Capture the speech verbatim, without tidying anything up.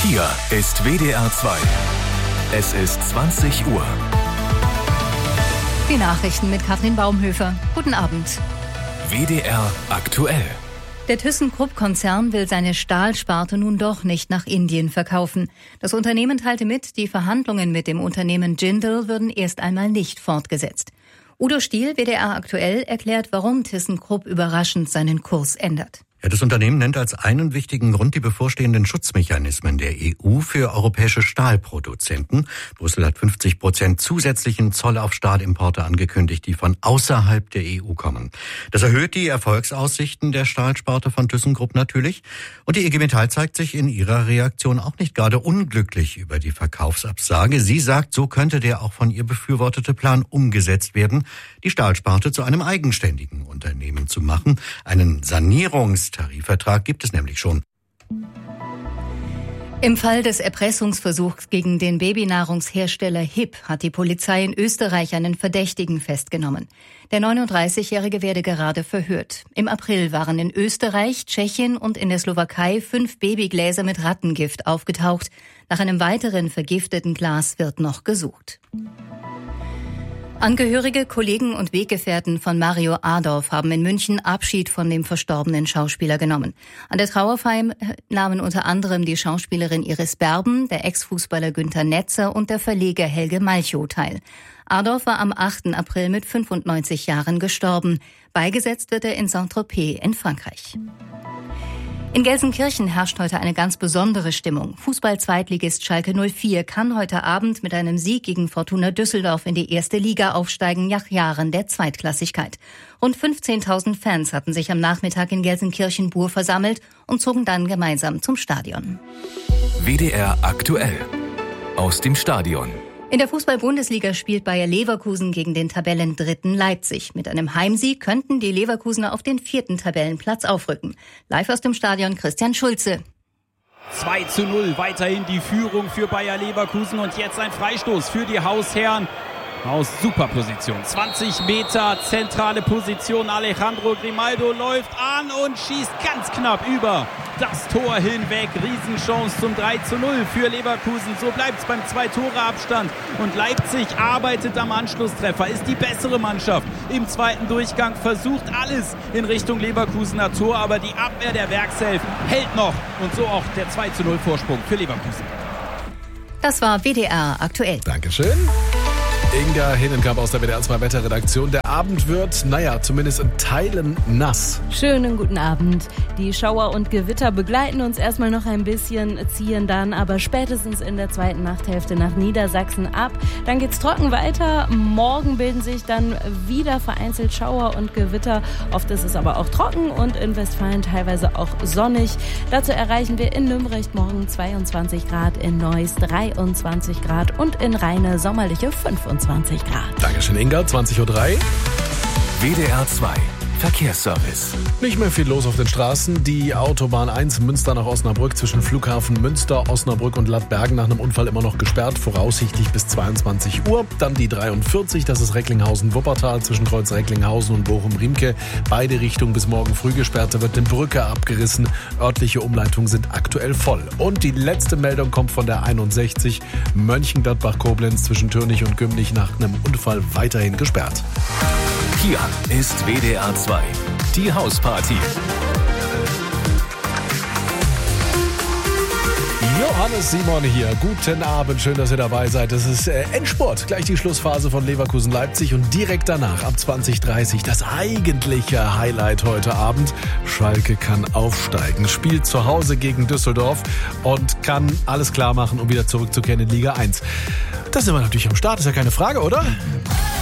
Hier ist W D R zwei. Es ist zwanzig Uhr. Die Nachrichten mit Katrin Baumhöfer. Guten Abend. W D R aktuell. Der ThyssenKrupp-Konzern will seine Stahlsparte nun doch nicht nach Indien verkaufen. Das Unternehmen teilte mit, die Verhandlungen mit dem Unternehmen Jindal würden erst einmal nicht fortgesetzt. Udo Stiel, W D R aktuell, erklärt, warum ThyssenKrupp überraschend seinen Kurs ändert. Ja, das Unternehmen nennt als einen wichtigen Grund die bevorstehenden Schutzmechanismen der E U für europäische Stahlproduzenten. Brüssel hat fünfzig Prozent zusätzlichen Zoll auf Stahlimporte angekündigt, die von außerhalb der E U kommen. Das erhöht die Erfolgsaussichten der Stahlsparte von ThyssenKrupp natürlich. Und die I G Metall zeigt sich in ihrer Reaktion auch nicht gerade unglücklich über die Verkaufsabsage. Sie sagt, so könnte der auch von ihr befürwortete Plan umgesetzt werden, die Stahlsparte zu einem eigenständigen Unternehmen zu machen. Einen Sanierungs Tarifvertrag gibt es nämlich schon. Im Fall des Erpressungsversuchs gegen den Babynahrungshersteller H I P hat die Polizei in Österreich einen Verdächtigen festgenommen. Der neununddreißigjährige werde gerade verhört. Im April waren in Österreich, Tschechien und in der Slowakei fünf Babygläser mit Rattengift aufgetaucht. Nach einem weiteren vergifteten Glas wird noch gesucht. Angehörige, Kollegen und Weggefährten von Mario Adorf haben in München Abschied von dem verstorbenen Schauspieler genommen. An der Trauerfeier nahmen unter anderem die Schauspielerin Iris Berben, der Ex-Fußballer Günther Netzer und der Verleger Helge Malchow teil. Adorf war am achten April mit fünfundneunzig Jahren gestorben. Beigesetzt wird er in Saint-Tropez in Frankreich. In Gelsenkirchen herrscht heute eine ganz besondere Stimmung. Fußball-Zweitligist Schalke null vier kann heute Abend mit einem Sieg gegen Fortuna Düsseldorf in die erste Liga aufsteigen, nach Jahren der Zweitklassigkeit. Rund fünfzehntausend Fans hatten sich am Nachmittag in Gelsenkirchen-Bur versammelt und zogen dann gemeinsam zum Stadion. W D R aktuell. Aus dem Stadion. In der Fußball-Bundesliga spielt Bayer Leverkusen gegen den Tabellendritten Leipzig. Mit einem Heimsieg könnten die Leverkusener auf den vierten Tabellenplatz aufrücken. Live aus dem Stadion Christian Schulze. zwei zu null, weiterhin die Führung für Bayer Leverkusen und jetzt ein Freistoß für die Hausherren. Aus Superposition, zwanzig Meter, zentrale Position, Alejandro Grimaldo läuft an und schießt ganz knapp über das Tor hinweg. Riesenchance zum drei zu null für Leverkusen, so bleibt es beim Zwei-Tore-Abstand und Leipzig arbeitet am Anschlusstreffer, ist die bessere Mannschaft im zweiten Durchgang, versucht alles in Richtung Leverkusener Tor, aber die Abwehr der Werkself hält noch und so auch der zwei zu null Vorsprung für Leverkusen. Das war W D R aktuell. Dankeschön. Inga Henenkamp aus der W D R zwei Wetterredaktion. Der Abend wird, naja, zumindest in Teilen nass. Schönen guten Abend. Die Schauer und Gewitter begleiten uns erstmal noch ein bisschen, ziehen dann aber spätestens in der zweiten Nachthälfte nach Niedersachsen ab. Dann geht's trocken weiter. Morgen bilden sich dann wieder vereinzelt Schauer und Gewitter. Oft ist es aber auch trocken und in Westfalen teilweise auch sonnig. Dazu erreichen wir in Nümbrecht morgen zweiundzwanzig Grad, in Neuss dreiundzwanzig Grad und in Rheine sommerliche fünfundzwanzig Grad. Dankeschön, Inga. zwanzig Uhr drei. W D R zwei. Verkehrsservice. Nicht mehr viel los auf den Straßen. Die Autobahn eins Münster nach Osnabrück zwischen Flughafen Münster, Osnabrück und Lattbergen nach einem Unfall immer noch gesperrt, voraussichtlich bis zweiundzwanzig Uhr. Dann die dreiundvierzig, das ist Recklinghausen-Wuppertal zwischen Kreuz Recklinghausen und Bochum-Riemke. Beide Richtungen bis morgen früh gesperrt, da wird eine Brücke abgerissen. Örtliche Umleitungen sind aktuell voll. Und die letzte Meldung kommt von der einundsechzig, Mönchengladbach-Koblenz zwischen Türnich und Gümlich nach einem Unfall weiterhin gesperrt. Hier ist W D R zwei, die Hausparty. Johannes Simon hier. Guten Abend, schön, dass ihr dabei seid. Das ist äh, Endspurt, gleich die Schlussphase von Leverkusen-Leipzig und direkt danach ab zwanzig Uhr dreißig das eigentliche Highlight heute Abend. Schalke kann aufsteigen, spielt zu Hause gegen Düsseldorf und kann alles klar machen, um wieder zurückzukehren in Liga eins. Da sind wir natürlich am Start, ist ja keine Frage, oder?